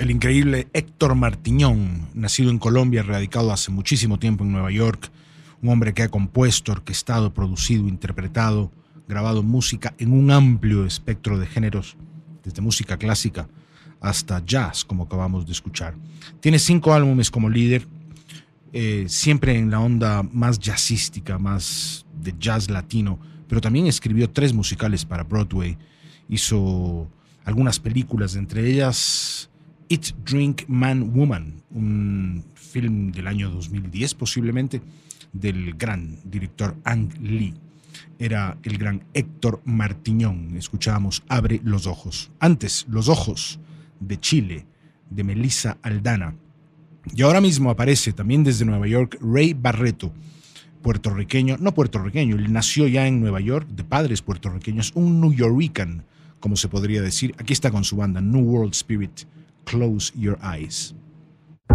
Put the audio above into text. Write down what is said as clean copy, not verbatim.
El increíble Héctor Martiñón, nacido en Colombia, radicado hace muchísimo tiempo en Nueva York, un hombre que ha compuesto, orquestado, producido, interpretado, grabado música en un amplio espectro de géneros, desde música clásica hasta jazz, como acabamos de escuchar. Tiene 5 álbumes como líder, siempre en la onda más jazzística, más de jazz latino, pero también escribió 3 musicales para Broadway, hizo algunas películas, entre ellas Eat, Drink, Man, Woman, un film del año 2010 posiblemente, del gran director Ang Lee. Era el gran Héctor Martiñón. Escuchábamos Abre los ojos. Antes, Los ojos de Chile, de Melissa Aldana. Y ahora mismo aparece también desde Nueva York Ray Barreto, puertorriqueño, no puertorriqueño, él nació ya en Nueva York, de padres puertorriqueños, un New Yorican, como se podría decir. Aquí está con su banda New World Spirit, Close Your Eyes.